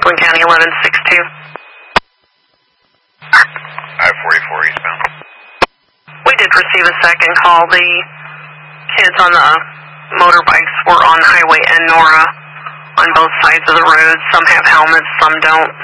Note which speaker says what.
Speaker 1: Franklin County 1162.
Speaker 2: I-44 eastbound.
Speaker 1: We did receive a second call. The kids on the motorbikes were on Highway N Nora on both sides of the road. Some have helmets, some don't.